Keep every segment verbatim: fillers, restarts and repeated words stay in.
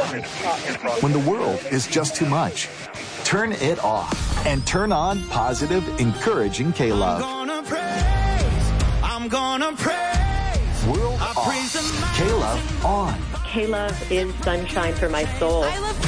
When the world is just too much, turn it off and turn on positive, encouraging K-Love. I'm gonna praise, I'm gonna praise. World I off, K-Love on. K-Love is sunshine for my soul. I love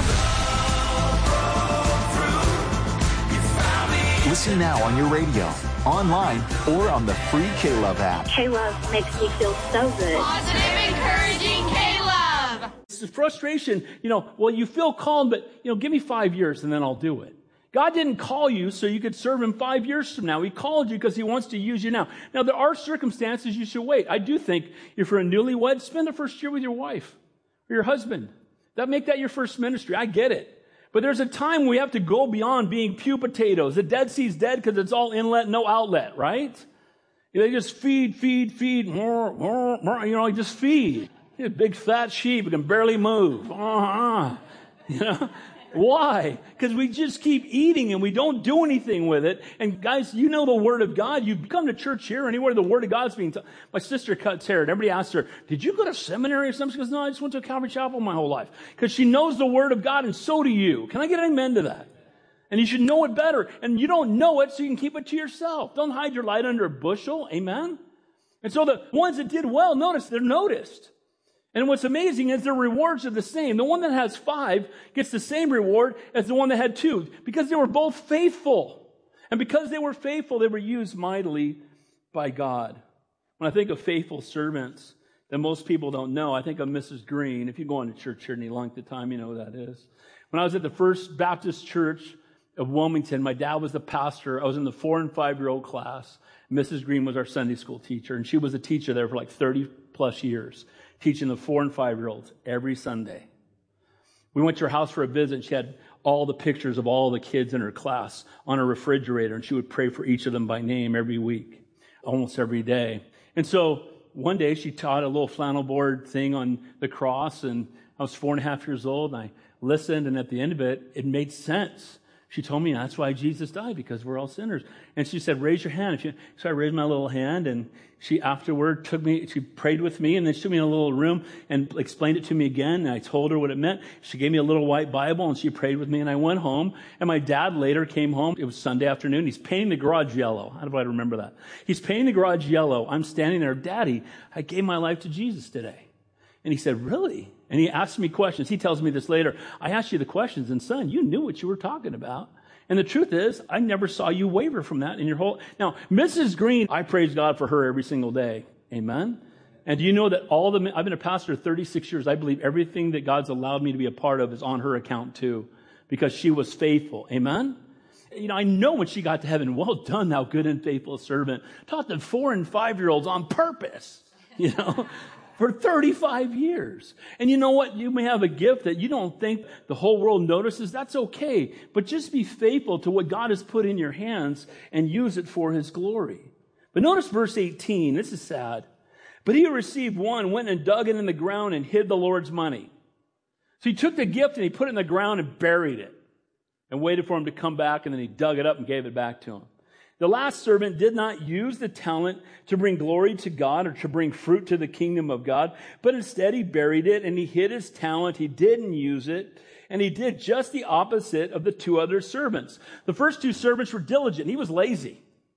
K-Love. Listen now on your radio, online, or on the free K-Love app. K-Love makes me feel so good. Positive, encouraging K-Love. It's frustration, you know, well, you feel called, but, you know, give me five years and then I'll do it. God didn't call you so you could serve him five years from now. He called you because he wants to use you now. Now, there are circumstances you should wait. I do think if you're a newlywed, spend the first year with your wife or your husband. That make that your first ministry. I get it. But there's a time we have to go beyond being pew potatoes. The Dead Sea's dead because it's all inlet, no outlet, right? They just feed, feed, feed, you know, just feed. A big fat sheep, it can barely move. Uh-huh. You know? Why? Because we just keep eating and we don't do anything with it. And guys, you know the Word of God. You come to church here, anywhere the Word of God's being taught. My sister cuts hair and everybody asks her, did you go to seminary or something? She goes, no, I just went to a Calvary Chapel my whole life. Because she knows the Word of God and so do you. Can I get an amen to that? And you should know it better. And you don't know it so you can keep it to yourself. Don't hide your light under a bushel. Amen? And so the ones that did well, notice they're noticed. And what's amazing is their rewards are the same. The one that has five gets the same reward as the one that had two because they were both faithful. And because they were faithful, they were used mightily by God. When I think of faithful servants that most people don't know, I think of Missus Green. If you go on to church here any length of time, you know who that is. When I was at the First Baptist Church of Wilmington, my dad was the pastor. I was in the four and five-year-old class. Missus Green was our Sunday school teacher, and she was a teacher there for like thirty plus years. Teaching the four and five-year-olds every Sunday. We went to her house for a visit, and she had all the pictures of all the kids in her class on her refrigerator, and she would pray for each of them by name every week, almost every day. And so one day she taught a little flannel board thing on the cross, and I was four and a half years old, and I listened, and at the end of it, it made sense. She told me that's why Jesus died, because we're all sinners. And she said, raise your hand. If you, so I raised my little hand, and she afterward took me, she prayed with me, and then she took me in a little room and explained it to me again, and I told her what it meant. She gave me a little white Bible, and she prayed with me, and I went home. And my dad later came home. It was Sunday afternoon. He's painting the garage yellow. How do I remember that? He's painting the garage yellow. I'm standing there, Daddy, I gave my life to Jesus today. And he said, really? And he asked me questions. He tells me this later. I asked you the questions, and son, you knew what you were talking about. And the truth is, I never saw you waver from that in your whole... Now, Missus Green, I praise God for her every single day. Amen? And do you know that all the... I've been a pastor thirty-six years. I believe everything that God's allowed me to be a part of is on her account too. Because she was faithful. Amen? You know, I know when she got to heaven, well done, thou good and faithful servant. Taught the four and five-year-olds on purpose. You know? For thirty-five years. And you know what? You may have a gift that you don't think the whole world notices. That's okay. But just be faithful to what God has put in your hands and use it for his glory. But notice verse eighteen. This is sad. But he who received one went and dug it in the ground and hid the Lord's money. So he took the gift and he put it in the ground and buried it and waited for him to come back, and then he dug it up and gave it back to him. The last servant did not use the talent to bring glory to God or to bring fruit to the kingdom of God, but instead he buried it and he hid his talent. He didn't use it, and he did just the opposite of the two other servants. The first two servants were diligent. He was lazy.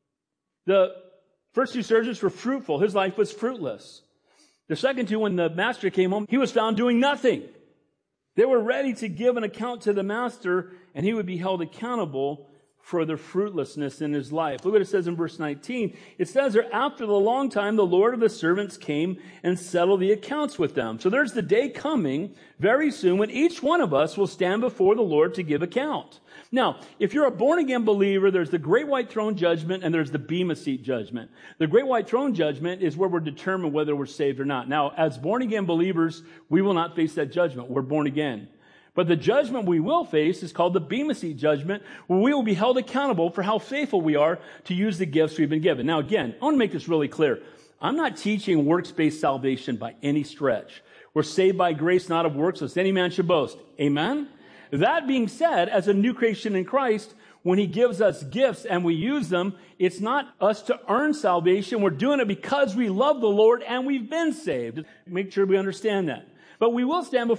The first two servants were fruitful. His life was fruitless. The second two, when the master came home, he was found doing nothing. They were ready to give an account to the master, and he would be held accountable for the fruitlessness in his life. Look what it says in verse nineteen. It says there, after the long time, the Lord of the servants came and settled the accounts with them. So there's the day coming very soon when each one of us will stand before the Lord to give account. Now, if you're a born-again believer, there's the great white throne judgment and there's the Bema seat judgment. The great white throne judgment is where we're determined whether we're saved or not. Now, as born-again believers, we will not face that judgment. We're born again. But the judgment we will face is called the Bema seat judgment, where we will be held accountable for how faithful we are to use the gifts we've been given. Now, again, I want to make this really clear. I'm not teaching works-based salvation by any stretch. We're saved by grace, not of works, lest any man should boast. Amen? That being said, as a new creation in Christ, when he gives us gifts and we use them, it's not us to earn salvation. We're doing it because we love the Lord and we've been saved. Make sure we understand that. But we will stand before